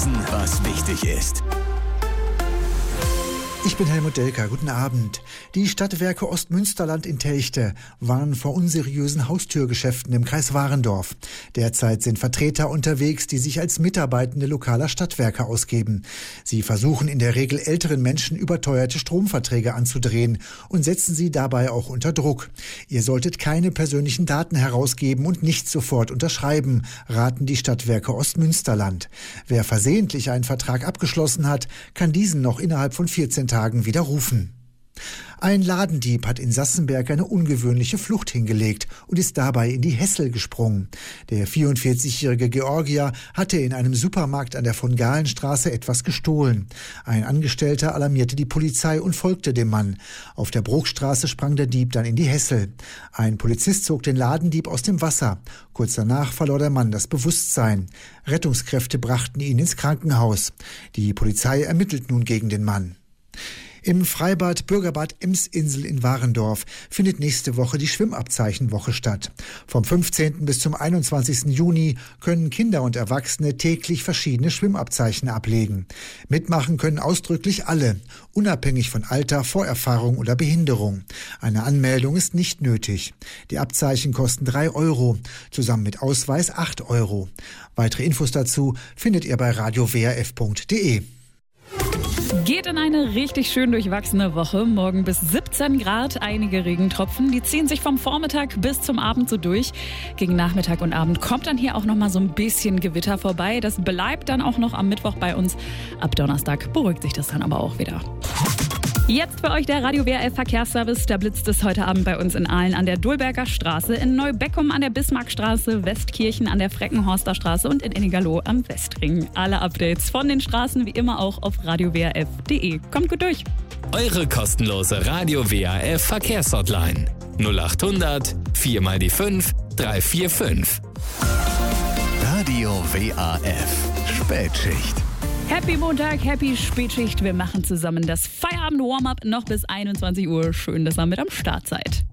Wissen, was wichtig ist. Ich bin Helmut Delker, guten Abend. Die Stadtwerke Ostmünsterland in Telchte warnen vor unseriösen Haustürgeschäften im Kreis Warendorf. Derzeit sind Vertreter unterwegs, die sich als Mitarbeitende lokaler Stadtwerke ausgeben. Sie versuchen in der Regel älteren Menschen überteuerte Stromverträge anzudrehen und setzen sie dabei auch unter Druck. Ihr solltet keine persönlichen Daten herausgeben und nicht sofort unterschreiben, raten die Stadtwerke Ostmünsterland. Wer versehentlich einen Vertrag abgeschlossen hat, kann diesen noch innerhalb von 14 Tagen widerrufen. Ein Ladendieb hat in Sassenberg eine ungewöhnliche Flucht hingelegt und ist dabei in die Hessel gesprungen. Der 44-jährige Georgier hatte in einem Supermarkt an der Von-Galen-Straße etwas gestohlen. Ein Angestellter alarmierte die Polizei und folgte dem Mann. Auf der Bruchstraße sprang der Dieb dann in die Hessel. Ein Polizist zog den Ladendieb aus dem Wasser. Kurz danach verlor der Mann das Bewusstsein. Rettungskräfte brachten ihn ins Krankenhaus. Die Polizei ermittelt nun gegen den Mann. Im Freibad Bürgerbad Emsinsel in Warendorf findet nächste Woche die Schwimmabzeichenwoche statt. Vom 15. bis zum 21. Juni können Kinder und Erwachsene täglich verschiedene Schwimmabzeichen ablegen. Mitmachen können ausdrücklich alle, unabhängig von Alter, Vorerfahrung oder Behinderung. Eine Anmeldung ist nicht nötig. Die Abzeichen kosten 3 €, zusammen mit Ausweis 8 €. Weitere Infos dazu findet ihr bei radiowrf.de. Geht in eine richtig schön durchwachsene Woche. Morgen bis 17 Grad, einige Regentropfen. Die ziehen sich vom Vormittag bis zum Abend so durch. Gegen Nachmittag und Abend kommt dann hier auch noch mal so ein bisschen Gewitter vorbei. Das bleibt dann auch noch am Mittwoch bei uns. Ab Donnerstag beruhigt sich das dann aber auch wieder. Jetzt für euch der Radio WRF Verkehrsservice. Da blitzt es heute Abend bei uns in Aalen an der Dulberger Straße, in Neubeckum an der Bismarckstraße, Westkirchen an der Freckenhorster Straße und in Ennigerloh am Westring. Alle Updates von den Straßen wie immer auch auf radiowrf.de. Kommt gut durch. Eure kostenlose Radio WRF Verkehrshotline 0800 4 mal die 5 345. Radio WRF Spätschicht. Happy Montag, happy Spätschicht. Wir machen zusammen das Feierabend-Warm-up noch bis 21 Uhr. Schön, dass ihr mit am Start seid.